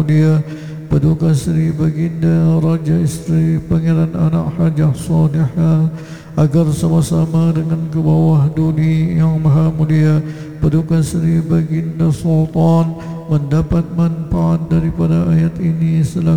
mulia Paduka Sri Baginda Raja Isteri Pangeran Anak Hajah Salihah, agar sama-sama dengan ke bawah Duli yang maha mulia Paduka Sri Baginda Sultan mendapat manfaat daripada ayat ini selaku